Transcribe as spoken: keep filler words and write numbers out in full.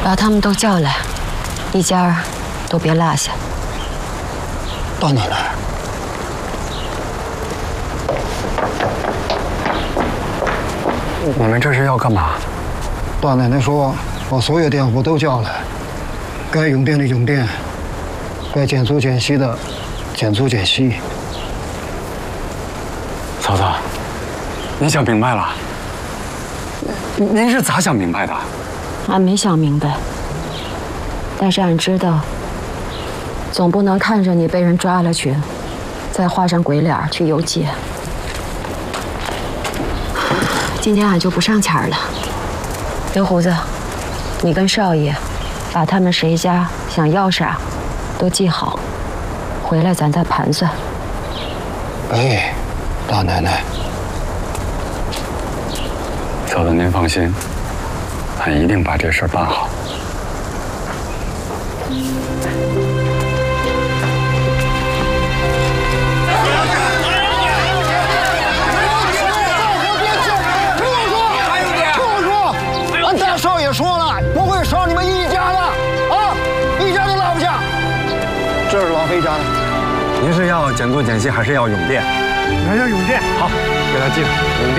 把他们都叫来，一家都别落下。 大奶奶， 你们这是要干嘛？ 大奶奶说，把所有佃户都叫来，该用电的用电，该减租减息的减租减息。 嫂子，您想明白了？您是咋想明白的？ 俺没想明白，但是俺知道，总不能看着你被人抓了去，再画上鬼脸去游街。今天俺就不上钱了。刘胡子，你跟少爷把他们谁家想要啥都记好，回来咱再盘算。 哎，大奶奶， 嫂子您放心，俺一定把这事儿办好。 少爷说了，不会少你们一家的啊，一家都落不下。这是老飞家的。 您是要减租减息，还是要永电？ 还要永电。 好，给他记上永电。